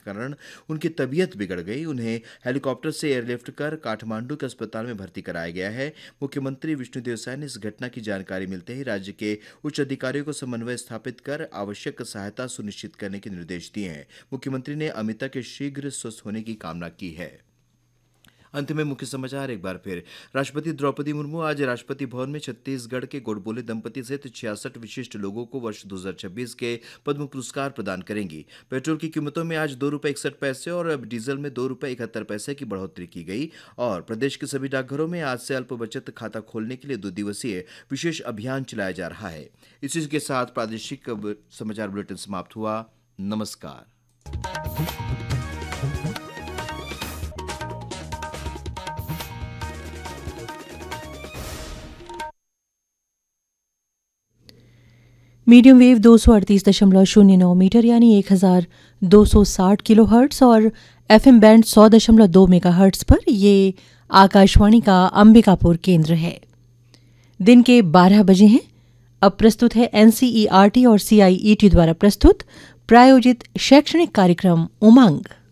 कारण उनकी तबीयत बिगड़ गई। उन्हें हेलीकॉप्टर से एयरलिफ्ट कर काठमांडू के अस्पताल में भर्ती कराया गया है। मुख्यमंत्री विष्णुदेव साय ने इस घटना की जानकारी मिलते ही राज्य के उच्च अधिकारियों को समन्वय स्थापित कर आवश्यक सहायता सुनिश्चित करने के निर्देश दिए हैं। मुख्यमंत्री ने अमिता के शीघ्र स्वस्थ होने की कामना की है। अंत में मुख्य समाचार एक बार फिर। राष्ट्रपति द्रौपदी मुर्मू आज राष्ट्रपति भवन में छत्तीसगढ़ के गोडबोले दंपति सहित 66 विशिष्ट लोगों को वर्ष 2026 के पद्म पुरस्कार प्रदान करेंगी। पेट्रोल की कीमतों में आज ₹2.61 और अब डीजल में ₹2.71 की बढ़ोतरी की गई। और प्रदेश के सभी डाकघरों में आज से अल्प बचत खाता खोलने के लिए 2 दिवसीय विशेष अभियान चलाया जा रहा है। इसी के साथ प्रादेशिक समाचार बुलेटिन समाप्त हुआ। नमस्कार। मीडियम वेव 238.09 मीटर यानी 1260 किलोहर्ट्ज़ और FM बैंड 100.2 मेगाहर्ट्ज़ पर ये आकाशवाणी का अंबिकापुर केंद्र है। दिन के 12 बजे हैं। अब प्रस्तुत है NCERT और CIET द्वारा प्रस्तुत प्रायोजित शैक्षणिक कार्यक्रम उमंग।